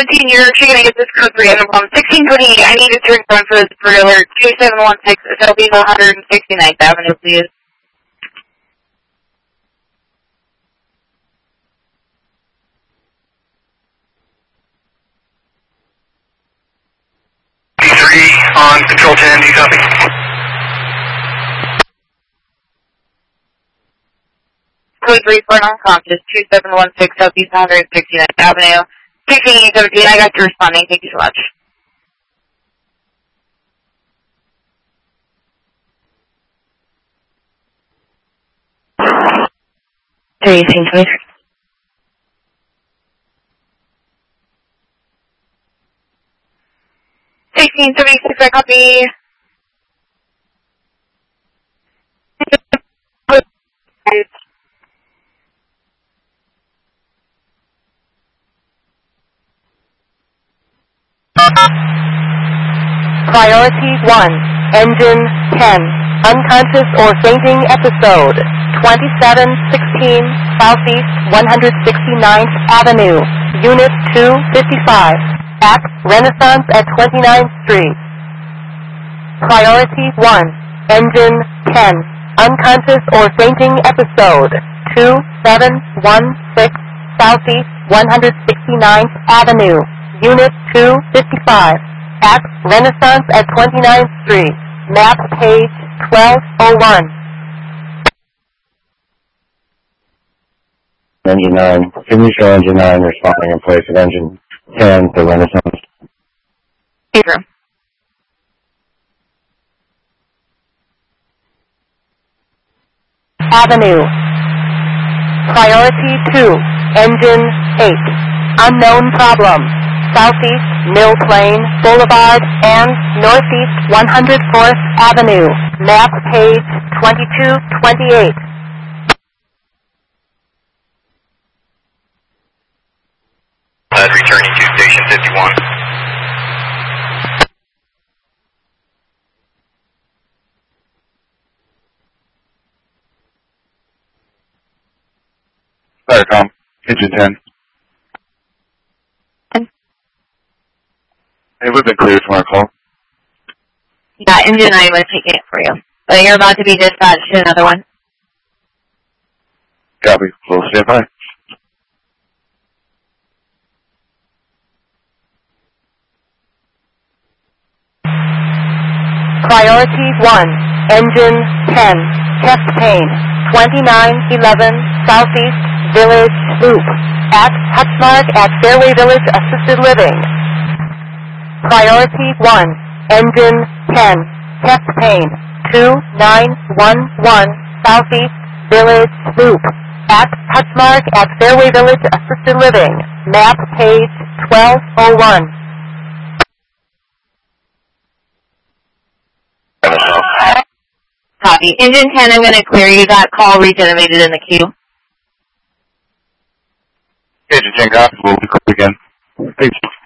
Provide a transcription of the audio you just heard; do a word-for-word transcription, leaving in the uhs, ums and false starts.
seventeen, you're actually going to get this code three. Um, sixteen twenty-eight, I need it to return for this for alert. two seven one six, Southeast one hundred sixty-ninth Avenue, please. three on Control ten, do you copy? Code three for non-conscious, two seven one six, Southeast one hundred sixty-ninth Avenue. sixteen eight seventeen, I got you responding. Thank you so much. eighteen twenty-three. sixteen seventy-six, I copy. Priority one, Engine ten, unconscious or fainting episode, twenty-seven sixteen Southeast one hundred sixty-ninth Avenue, Unit two fifty-five, at Renaissance at twenty-ninth Street. Priority one, Engine ten, unconscious or fainting episode, two seven one six Southeast one hundred sixty-ninth Avenue, Unit two fifty-five, at Renaissance at twenty-ninth Street, map page twelve oh one. Engine nine, can you show Engine nine responding in place of Engine ten to Renaissance? Zero. Avenue. Priority two, Engine eight, unknown problem, Southeast Mill Plain Boulevard and Northeast one hundred fourth Avenue, map page twenty-two twenty-eight. Uh, returning to station fifty-one. Starcom, Engine ten. Hey, we've been cleared from our call. Yeah, Engine nine was taking it for you. But you're about to be dispatched to another one. Copy. We'll stand by. Priority one, Engine ten, chest pain, twenty-nine eleven Southeast Village Loop, at Touchmark at Fairway Village Assisted Living. Priority one, Engine ten, chest pain, two nine one one Southeast Village Loop, at Touchmark at Fairway Village Assisted Living, map page twelve oh one. Copy. Engine ten, I'm going to clear you. That call regenerated in the queue. Engine ten, copy. We'll be clear again. Thanks.